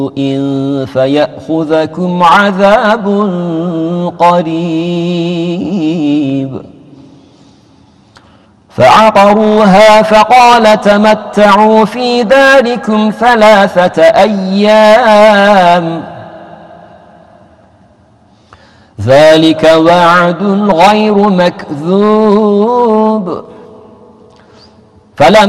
فيأخذكم عذاب قريب. فعقروها فقال تمتعوا في داركم 3 أيام ذلك وعد غير مكذوب. فلما